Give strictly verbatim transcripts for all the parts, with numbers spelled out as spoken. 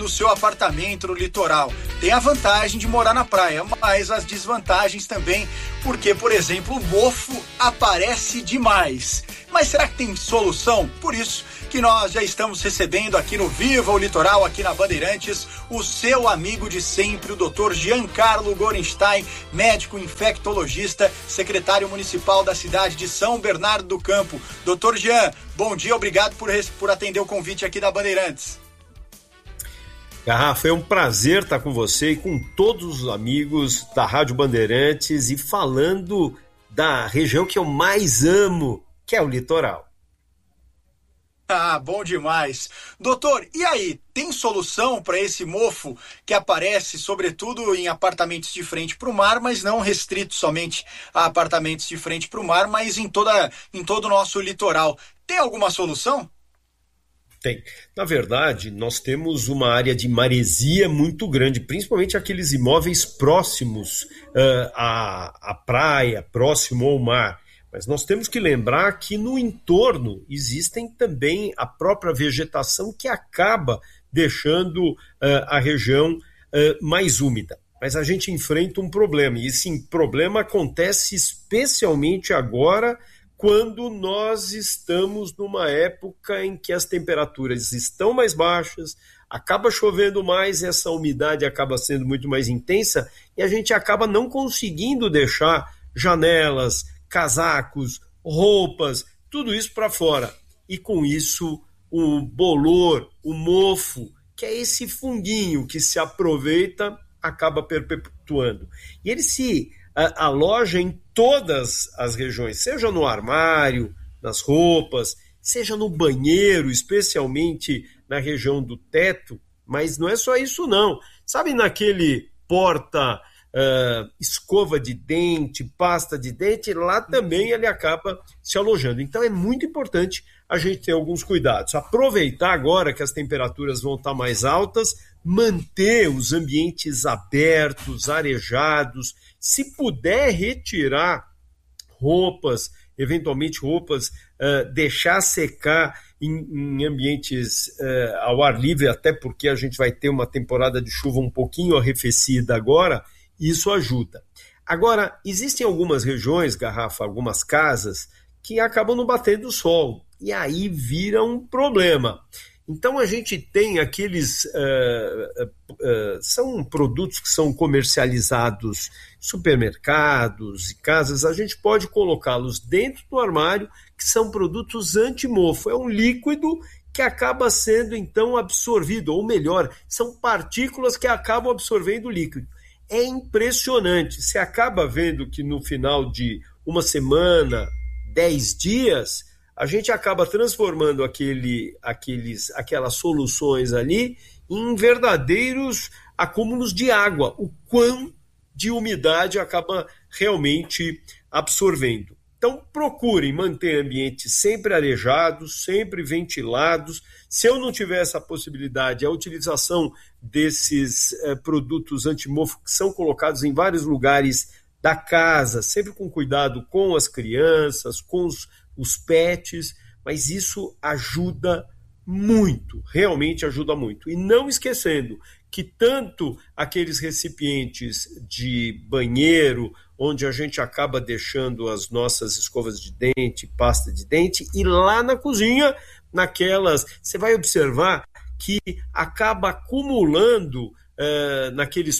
no seu apartamento no litoral. Tem a vantagem de morar na praia, mas as desvantagens também, porque, por exemplo, o mofo aparece demais. Mas será que tem solução? Por isso que nós já estamos recebendo aqui no Viva o Litoral, aqui na Bandeirantes, o seu amigo de sempre, o doutor Giancarlo Gorenstein, médico infectologista, secretário municipal da cidade de São Bernardo do Campo. doutor Jean, bom dia, obrigado por, por atender o convite aqui da Bandeirantes. Garrafa, é um prazer estar com você e com todos os amigos da Rádio Bandeirantes e falando da região que eu mais amo, que é o litoral. Ah, bom demais. Doutor, e aí, tem solução para esse mofo que aparece, sobretudo, em apartamentos de frente para o mar, mas não restrito somente a apartamentos de frente para o mar, mas em, toda, em todo o nosso litoral? Tem alguma solução? Tem. Na verdade, nós temos uma área de maresia muito grande, principalmente aqueles imóveis próximos uh, à, à praia, próximo ao mar. Mas nós temos que lembrar que no entorno existem também a própria vegetação que acaba deixando uh, a região uh, mais úmida. Mas a gente enfrenta um problema, e esse problema acontece especialmente agora, quando nós estamos numa época em que as temperaturas estão mais baixas, acaba chovendo mais, essa umidade acaba sendo muito mais intensa, e a gente acaba não conseguindo deixar janelas, casacos, roupas, tudo isso para fora. E com isso, o bolor, o mofo, que é esse funguinho que se aproveita, acaba perpetuando. E ele se a, aloja em todas as regiões, seja no armário, nas roupas, seja no banheiro, especialmente na região do teto, mas não é só isso não. Sabe naquele porta... Uh, escova de dente, pasta de dente, lá também ele acaba se alojando. Então é muito importante a gente ter alguns cuidados. Aproveitar agora que as temperaturas vão estar mais altas, manter os ambientes abertos, arejados, se puder retirar roupas, eventualmente roupas, uh, deixar secar em, em ambientes uh, ao ar livre, até porque a gente vai ter uma temporada de chuva um pouquinho arrefecida agora. Isso ajuda. Agora, existem algumas regiões, Garrafa, algumas casas, que acabam não batendo sol, e aí vira um problema. Então, a gente tem aqueles... Uh, uh, uh, são produtos que são comercializados em supermercados e casas, a gente pode colocá-los dentro do armário, que são produtos anti-mofo. É um líquido que acaba sendo, então, absorvido, ou melhor, são partículas que acabam absorvendo o líquido. É impressionante, você acaba vendo que no final de uma semana, dez dias, a gente acaba transformando aquele, aqueles, aquelas soluções ali em verdadeiros acúmulos de água, o quão de umidade acaba realmente absorvendo. Então procurem manter ambientes sempre arejados, sempre ventilados. Se eu não tiver essa possibilidade, a utilização desses eh, produtos antimofo que são colocados em vários lugares da casa, sempre com cuidado com as crianças, com os, os pets, mas isso ajuda muito, realmente ajuda muito. E não esquecendo que tanto aqueles recipientes de banheiro, onde a gente acaba deixando as nossas escovas de dente, pasta de dente, e lá na cozinha, naquelas, você vai observar que acaba acumulando uh, naqueles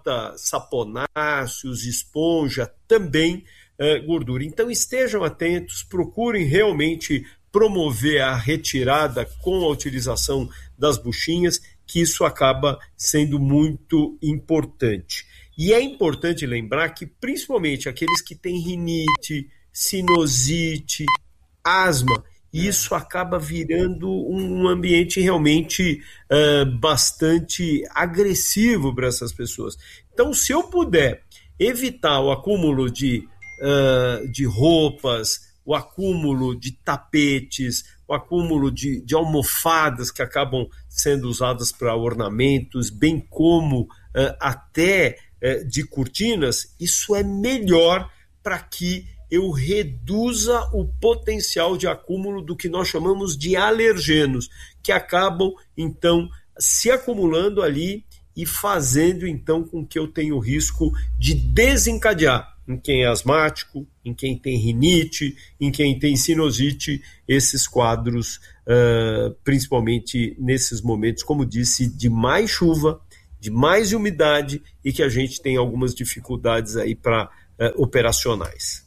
porta-saponáceos, esponja, também uh, gordura. Então estejam atentos, procurem realmente promover a retirada com a utilização das buchinhas, que isso acaba sendo muito importante. E é importante lembrar que, principalmente aqueles que têm rinite, sinusite, asma, isso acaba virando um ambiente realmente uh, bastante agressivo para essas pessoas. Então, se eu puder evitar o acúmulo de, uh, de roupas, o acúmulo de tapetes, o acúmulo de, de almofadas que acabam sendo usadas para ornamentos, bem como uh, até uh, de cortinas, isso é melhor para que eu reduza o potencial de acúmulo do que nós chamamos de alergenos, que acabam, então, se acumulando ali e fazendo então com que eu tenha o risco de desencadear em quem é asmático, em quem tem rinite, em quem tem sinusite, esses quadros, uh, principalmente nesses momentos, como disse, de mais chuva, de mais umidade e que a gente tem algumas dificuldades aí para uh, operacionais.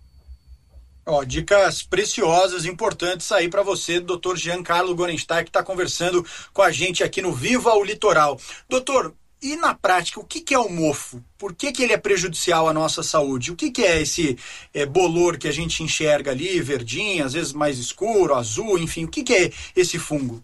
Ó, dicas preciosas, importantes aí para você, doutor Giancarlo Gorenstein, que está conversando com a gente aqui no Viva o Litoral. Doutor, e na prática, o que, que é o mofo? Por que, que ele é prejudicial à nossa saúde? O que, que é esse é, bolor que a gente enxerga ali, verdinho, às vezes mais escuro, azul, enfim, o que, que é esse fungo?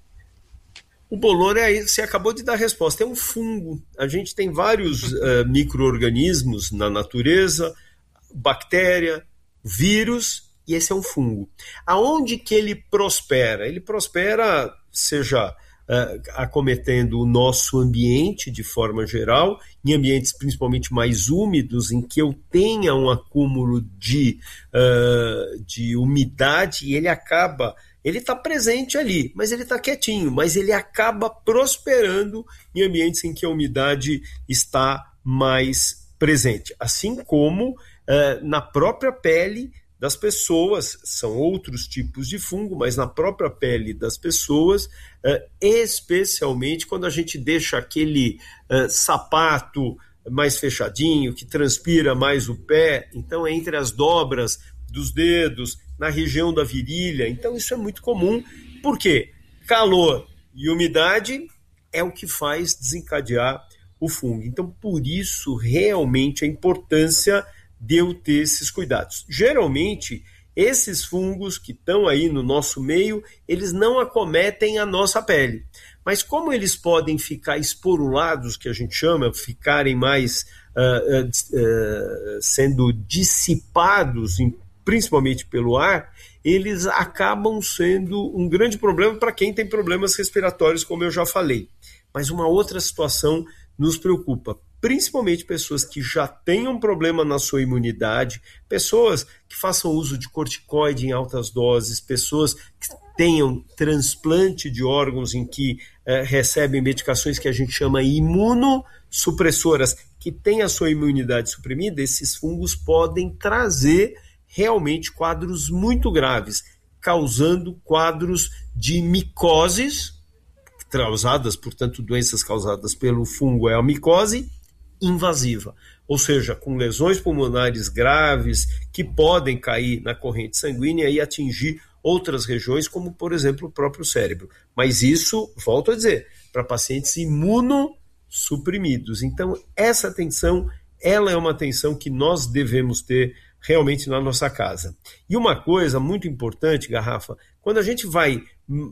O bolor é, você acabou de dar a resposta, é um fungo. A gente tem vários uh, micro-organismos na natureza, bactéria, vírus, e esse é um fungo. Aonde que ele prospera? Ele prospera, seja uh, acometendo o nosso ambiente de forma geral, em ambientes principalmente mais úmidos, em que eu tenha um acúmulo de, uh, de umidade, e ele acaba... Ele está presente ali, mas ele está quietinho, mas ele acaba prosperando em ambientes em que a umidade está mais presente. Assim como uh, na própria pele das pessoas, são outros tipos de fungo, mas na própria pele das pessoas, uh, especialmente quando a gente deixa aquele uh, sapato mais fechadinho, que transpira mais o pé, então entre as dobras dos dedos, na região da virilha, então isso é muito comum. Por quê? Calor e umidade é o que faz desencadear o fungo. Então, por isso, realmente, a importância de eu ter esses cuidados. Geralmente, esses fungos que estão aí no nosso meio, eles não acometem a nossa pele. Mas como eles podem ficar esporulados, que a gente chama, ficarem mais uh, uh, uh, sendo dissipados em principalmente pelo ar, eles acabam sendo um grande problema para quem tem problemas respiratórios, como eu já falei. Mas uma outra situação nos preocupa, principalmente pessoas que já tenham problema na sua imunidade, pessoas que façam uso de corticoide em altas doses, pessoas que tenham transplante de órgãos em que eh, recebem medicações que a gente chama imunossupressoras, que têm a sua imunidade suprimida. Esses fungos podem trazer realmente quadros muito graves, causando quadros de micoses, causadas, portanto, doenças causadas pelo fungo é a micose invasiva, ou seja, com lesões pulmonares graves que podem cair na corrente sanguínea e atingir outras regiões, como, por exemplo, o próprio cérebro. Mas isso, volto a dizer, para pacientes imunossuprimidos. Então, essa atenção, ela é uma atenção que nós devemos ter realmente na nossa casa. E uma coisa muito importante, Garrafa, quando a gente vai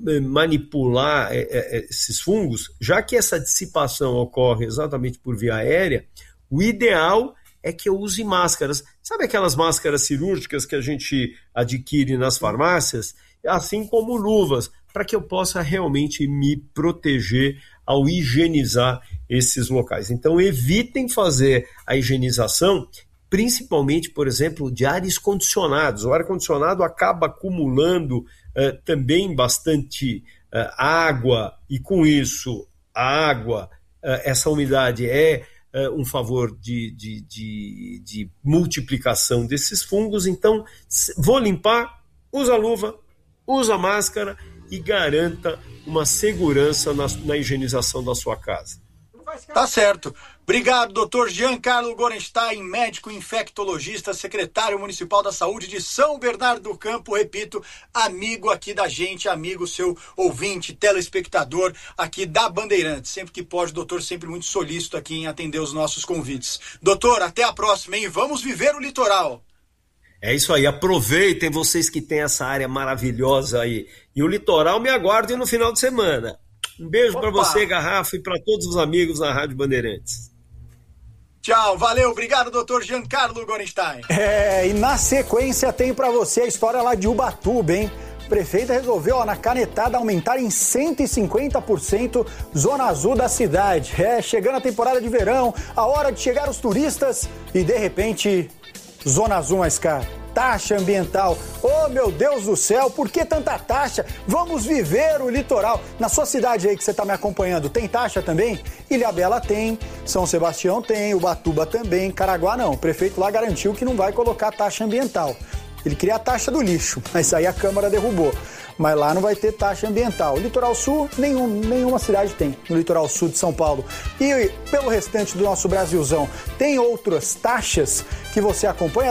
manipular esses fungos, já que essa dissipação ocorre exatamente por via aérea, o ideal é que eu use máscaras. Sabe aquelas máscaras cirúrgicas que a gente adquire nas farmácias? Assim como luvas, para que eu possa realmente me proteger ao higienizar esses locais. Então, evitem fazer a higienização, principalmente, por exemplo, de ares condicionados. O ar-condicionado acaba acumulando uh, também bastante uh, água, e com isso, a água, uh, essa umidade é uh, um favor de, de, de, de multiplicação desses fungos. Então, vou limpar, usa luva, usa máscara e garanta uma segurança na, na higienização da sua casa. Tá certo. Obrigado, doutor Giancarlo Gorenstein, médico infectologista, secretário municipal da saúde de São Bernardo do Campo, repito, amigo aqui da gente, amigo seu ouvinte, telespectador aqui da Bandeirantes. Sempre que pode, doutor, sempre muito solícito aqui em atender os nossos convites. Doutor, até a próxima, hein? Vamos viver o litoral. É isso aí, aproveitem vocês que têm essa área maravilhosa aí. E o litoral me aguardem no final de semana. Um beijo para você, Garrafa, e para todos os amigos da Rádio Bandeirantes. Tchau, valeu, obrigado, doutor Giancarlo Gorenstein. É, e na sequência tem para você a história lá de Ubatuba, hein? O prefeito resolveu, ó, na canetada, aumentar em cento e cinquenta por cento zona azul da cidade. É, chegando a temporada de verão, a hora de chegar os turistas e, de repente, zona azul mais cara. taxa ambiental. Oh, meu Deus do céu, por que tanta taxa? Vamos viver o litoral. Na sua cidade aí que você está me acompanhando, tem taxa também? Ilhabela tem, São Sebastião tem, Ubatuba também, Caraguá não. O prefeito lá garantiu que não vai colocar taxa ambiental. Ele queria a taxa do lixo, mas aí a Câmara derrubou. Mas lá não vai ter taxa ambiental. Litoral Sul, nenhum, nenhuma cidade tem, no Litoral Sul de São Paulo. E pelo restante do nosso Brasilzão, tem outras taxas que você acompanha?